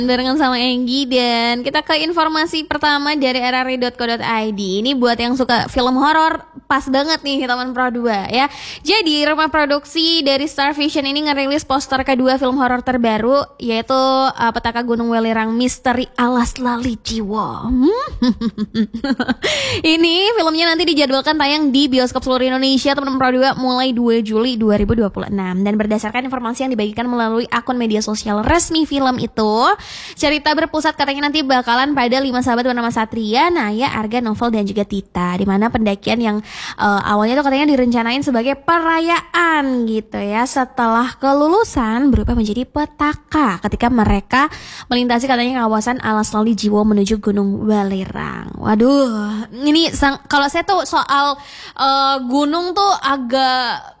Barengan sama Enggi dan kita ke informasi pertama dari rri.co.id. Ini buat yang suka film horor pas banget nih teman Pro 2 ya. Jadi rumah produksi dari Star Vision ini ngerilis poster kedua film horor terbaru yaitu Petaka Gunung Welirang Misteri Alas Lali Jiwo. Ini filmnya nanti dijadwalkan tayang di bioskop seluruh Indonesia teman Pro 2 mulai 2 Juli 2026. Dan berdasarkan informasi yang dibagikan melalui akun media sosial resmi film itu, cerita berpusat katanya nanti bakalan pada 5 sahabat bernama Satria, Naya, Arga, Novel dan juga Tita. Dimana pendakian yang awalnya tuh katanya direncanain sebagai perayaan gitu ya. Setelah kelulusan berubah menjadi petaka ketika mereka melintasi katanya kawasan Alas Lali Jiwo menuju Gunung Welirang. Waduh, ini kalau saya tuh soal gunung tuh agak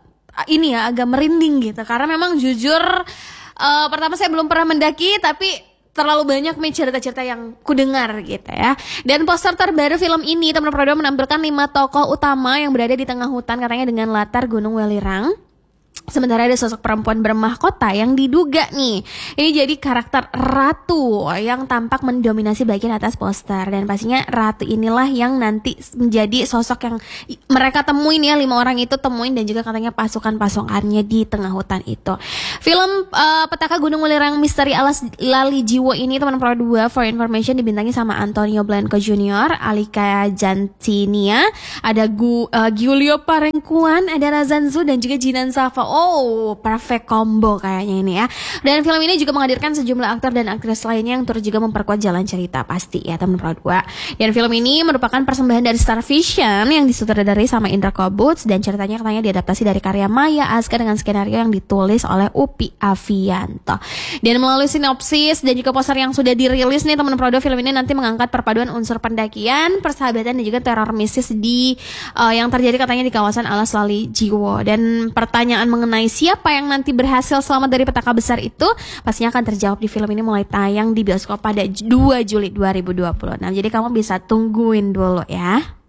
merinding gitu. Karena memang jujur pertama saya belum pernah mendaki, tapi terlalu banyak nih cerita-cerita yang kudengar gitu ya. Dan poster terbaru film ini teman Pro 2 menampilkan 5 tokoh utama yang berada di tengah hutan katanya dengan latar Gunung Welirang. Sementara ada sosok perempuan bermahkota yang diduga nih ini jadi karakter ratu yang tampak mendominasi bagian atas poster. Dan pastinya ratu inilah yang nanti menjadi sosok yang mereka temuin ya, 5 orang itu temuin dan juga katanya pasukan-pasukannya di tengah hutan itu. Film Petaka Gunung Welirang Misteri Alas Lali Jiwo ini teman Pro 2 for information dibintangi sama Antonio Blanco Junior, Alika Jantinia, ada Giulio Parengkuan, ada Razan Zu dan juga Jinan Safa. Oh, perfect combo kayaknya ini ya. Dan film ini juga menghadirkan sejumlah aktor dan aktris lainnya yang turut juga memperkuat jalan cerita pasti ya teman Pro 2. Dan film ini merupakan persembahan dari Star Vision yang disutradarai sama Indra Kobuts dan ceritanya katanya diadaptasi dari karya Maya Aska dengan skenario yang ditulis oleh Upi Avianto. Dan melalui sinopsis dan juga poster yang sudah dirilis nih teman Pro 2, film ini nanti mengangkat perpaduan unsur pendakian, persahabatan dan juga teror mistis di yang terjadi katanya di kawasan Alas Lali Jiwo. Dan pertanyaan mengenai siapa yang nanti berhasil selamat dari petaka besar itu pastinya akan terjawab di film ini mulai tayang di bioskop pada 2 Juli 2026. Jadi kamu bisa tungguin dulu ya.